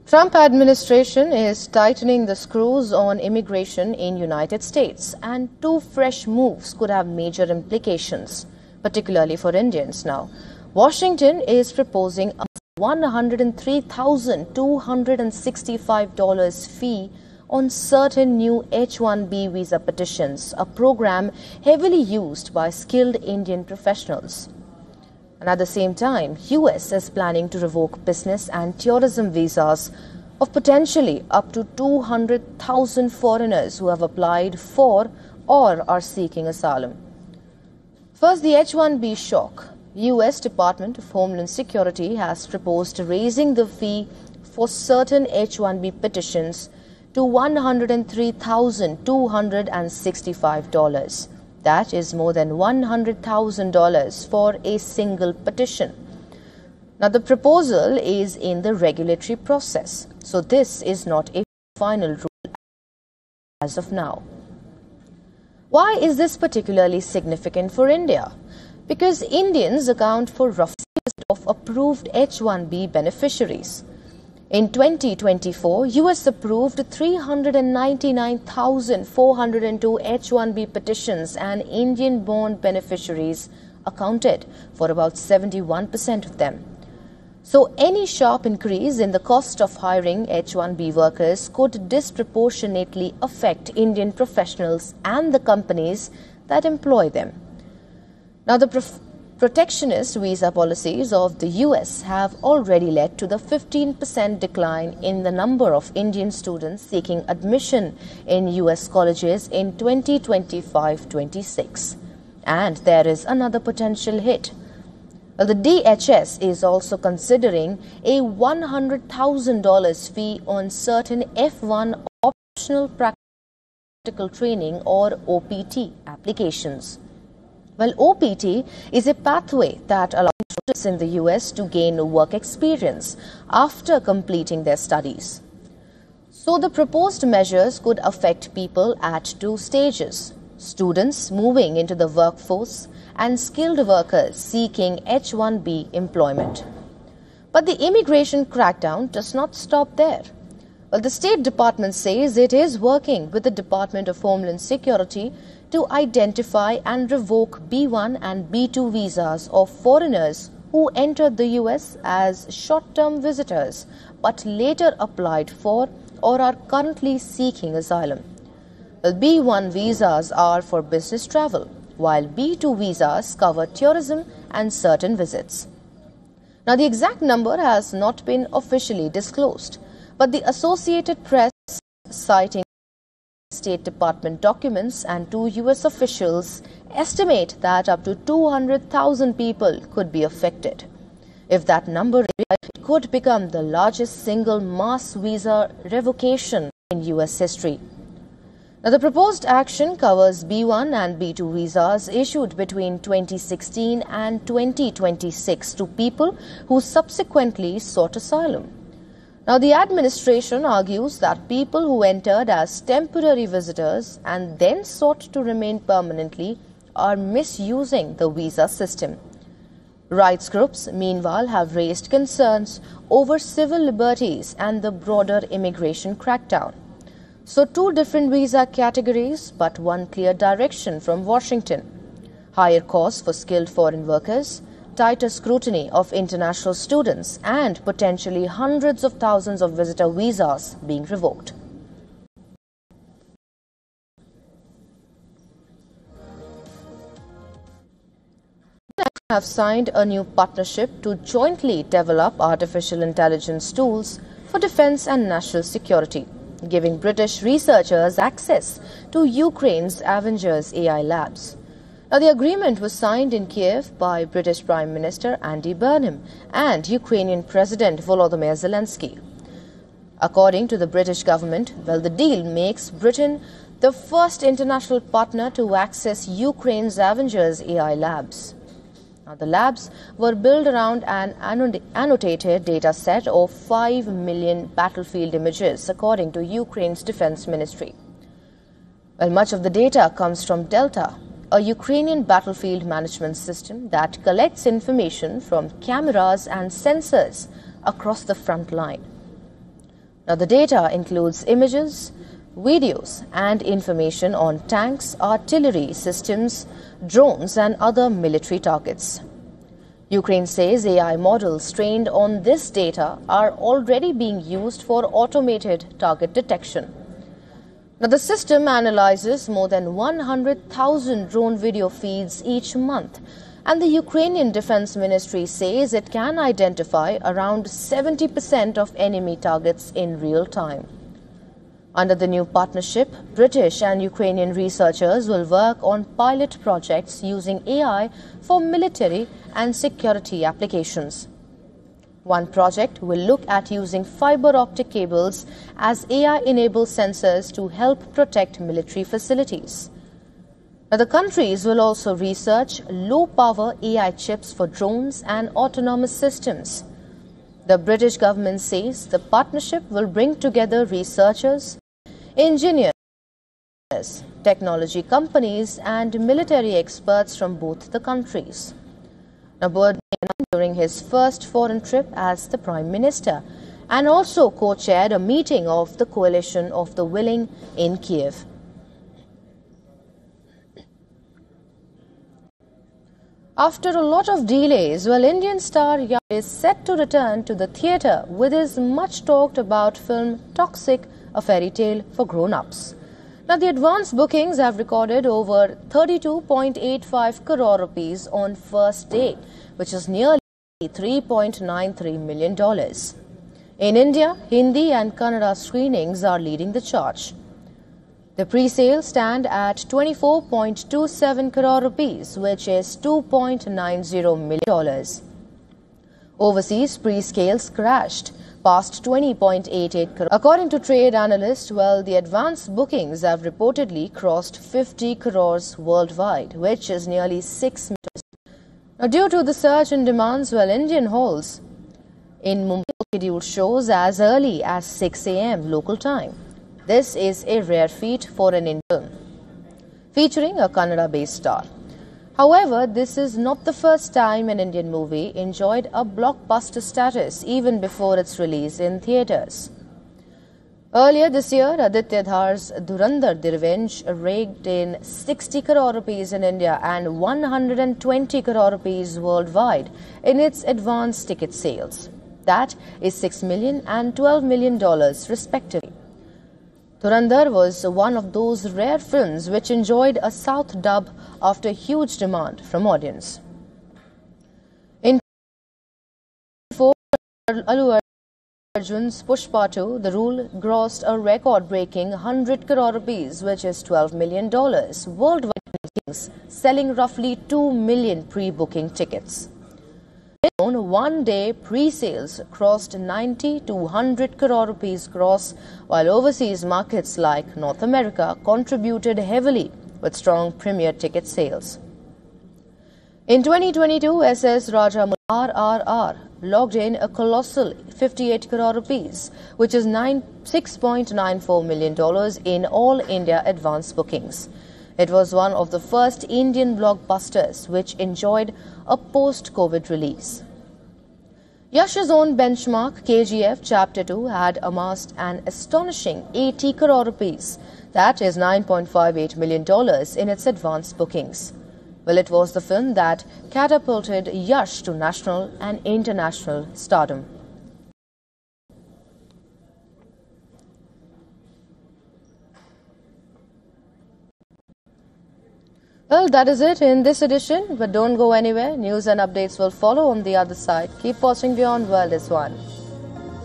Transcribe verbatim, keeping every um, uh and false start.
Trump administration is tightening the screws on immigration in United States, and two fresh moves could have major implications, particularly for Indians now. Washington is proposing a one hundred three thousand two hundred sixty-five dollars fee on certain new H one B visa petitions, a program heavily used by skilled Indian professionals. And at the same time, U S is planning to revoke business and tourism visas of potentially up to two hundred thousand foreigners who have applied for or are seeking asylum. First, the H one B shock. U S Department of Homeland Security has proposed raising the fee for certain H one B petitions to one hundred three thousand two hundred sixty-five dollars. That is more than one hundred thousand dollars for a single petition. Now, the proposal is in the regulatory process, so this is not a final rule as of now. Why is this particularly significant for India? Because Indians account for roughly of approved H one B beneficiaries. In twenty twenty-four, U S approved three hundred ninety-nine thousand four hundred two H one B petitions, and Indian-born beneficiaries accounted for about seventy-one percent of them. So any sharp increase in the cost of hiring H one B workers could disproportionately affect Indian professionals and the companies that employ them. Now, the prof- protectionist visa policies of the U S have already led to the fifteen percent decline in the number of Indian students seeking admission in U S colleges in twenty twenty-five twenty-six. And there is another potential hit. Well, the D H S is also considering a one hundred thousand dollars fee on certain F one optional practical training or O P T applications. Well, O P T is a pathway that allows students in the U S to gain work experience after completing their studies. So the proposed measures could affect people at two stages: students moving into the workforce and skilled workers seeking H one B employment. But the immigration crackdown does not stop there. Well, the State Department says it is working with the Department of Homeland Security to identify and revoke B one and B two visas of foreigners who entered the U S as short-term visitors but later applied for or are currently seeking asylum. Well, B one visas are for business travel, while B two visas cover tourism and certain visits. Now, the exact number has not been officially disclosed, but the Associated Press, citing State Department documents and two U S officials, estimate that up to two hundred thousand people could be affected. If that number is right, it could become the largest single mass visa revocation in U S history. Now, the proposed action covers B one and B two visas issued between twenty sixteen and twenty twenty-six to people who subsequently sought asylum. Now, the administration argues that people who entered as temporary visitors and then sought to remain permanently are misusing the visa system. Rights groups, meanwhile, have raised concerns over civil liberties and the broader immigration crackdown. So, two different visa categories, but one clear direction from Washington: higher costs for skilled foreign workers, tighter scrutiny of international students, and potentially hundreds of thousands of visitor visas being revoked. Have signed a new partnership to jointly develop artificial intelligence tools for defense and national security, giving British researchers access to Ukraine's Avengers A I labs. Now, the agreement was signed in Kiev by British Prime Minister Andy Burnham and Ukrainian President Volodymyr Zelensky. According to the British government, well, the deal makes Britain the first international partner to access Ukraine's Avengers A I labs. Now, the labs were built around an annotated data set of five million battlefield images, according to Ukraine's defense ministry. Well, much of the data comes from Delta, a Ukrainian battlefield management system that collects information from cameras and sensors across the front line. Now, the data includes images, videos and information on tanks, artillery systems, drones and other military targets. Ukraine says A I models trained on this data are already being used for automated target detection. Now, the system analyzes more than one hundred thousand drone video feeds each month, and the Ukrainian Defense Ministry says it can identify around seventy percent of enemy targets in real time. Under the new partnership, British and Ukrainian researchers will work on pilot projects using A I for military and security applications. One project will look at using fiber optic cables as A I-enabled sensors to help protect military facilities. Now, the countries will also research low-power A I chips for drones and autonomous systems. The British government says the partnership will bring together researchers, engineers, technology companies and military experts from both the countries. Now, Biden, during his first foreign trip as the Prime Minister, and also co-chaired a meeting of the Coalition of the Willing in Kiev. After a lot of delays, well, Indian star Yash is set to return to the theatre with his much-talked-about film Toxic, a fairy tale for grown-ups. Now, the advance bookings have recorded over thirty-two point eight five crore rupees on first day, which is nearly three point nine three million dollars. In India, Hindi and Kannada screenings are leading the charge. The pre-sales stand at twenty-four point two seven crore rupees, which is two point nine zero million dollars. Overseas pre-sales crashed past twenty point eight eight crore. According to trade analysts, well, the advance bookings have reportedly crossed fifty crores worldwide, which is nearly six million. Now, due to the surge in demands, well, Indian halls in Mumbai scheduled shows as early as six A M local time. This is a rare feat for an Indian film, featuring a Kannada-based star. However, this is not the first time an Indian movie enjoyed a blockbuster status even before its release in theatres. Earlier this year, Aditya Dhar's Dhurandhar The Revenge raked in sixty crore rupees in India and one hundred twenty crore rupees worldwide in its advance ticket sales. That is six million and twelve million dollars respectively. Dhurandhar was one of those rare films which enjoyed a South dub after huge demand from audience. In Allu Arjun's Pushpa two, The Rule grossed a record-breaking one hundred crore rupees, which is twelve million dollars worldwide, selling roughly two million pre-booking tickets. One-day pre-sales crossed ninety to one hundred crore rupees gross, while overseas markets like North America contributed heavily with strong premier ticket sales. In twenty twenty-two, S S Rajamouli R R R logged in a colossal fifty-eight crore rupees, which is six point nine four million dollars in all India advance bookings. It was one of the first Indian blockbusters which enjoyed a post-COVID release. Yash's own benchmark, K G F Chapter two, had amassed an astonishing eighty crore rupees, that is nine point five eight million dollars, in its advance bookings. Well, it was the film that catapulted Yash to national and international stardom. Well, that is it in this edition, but don't go anywhere. News and updates will follow on the other side. Keep watching Beyond World is One.